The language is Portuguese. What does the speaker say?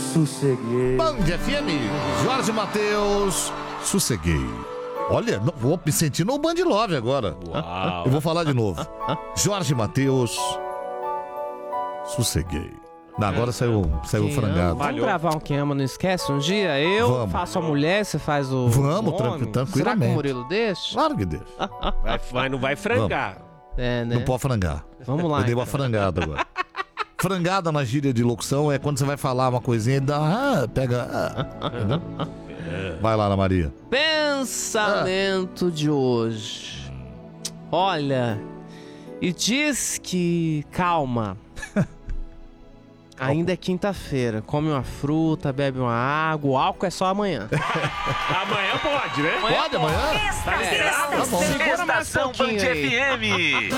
Sosseguei. Band FM, Jorge Mateus, sosseguei. Olha, vou me sentir no Band Love agora. Uau. Eu vou falar de novo. Jorge Mateus, sosseguei. Não, agora saiu frangado. Vamos gravar um Quem Ama Não Esquece um dia? Eu faço a mulher, você faz o Vamos, homem. tranquilamente. Será que o Murilo deixa? Claro que deixa. Não vai frangar. É, né? Não pode frangar. Vamos lá. Eu dei uma frangada agora. Frangada na gíria de locução é quando você vai falar uma coisinha e dá... pega... entendeu? Vai lá, Ana Maria. Pensamento de hoje. Olha, e diz que... Calma. Ainda é quinta-feira. Come uma fruta, bebe uma água. O álcool é só amanhã. Amanhã pode, né? Pode amanhã? Tá liberado? Segura mais um Estação Band pouquinho aí. FM.